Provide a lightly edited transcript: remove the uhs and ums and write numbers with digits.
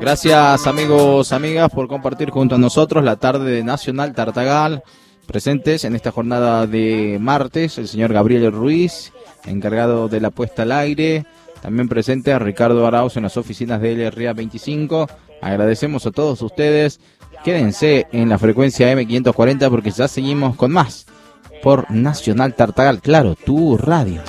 Gracias amigos, amigas, por compartir junto a nosotros la tarde de Nacional Tartagal. Presentes en esta jornada de martes, el señor Gabriel Ruiz, encargado de la puesta al aire. También presente a Ricardo Arauz en las oficinas de LRA 25. Agradecemos a todos ustedes. Quédense en la frecuencia M540 porque ya seguimos con más por Nacional Tartagal. Claro, tu radio.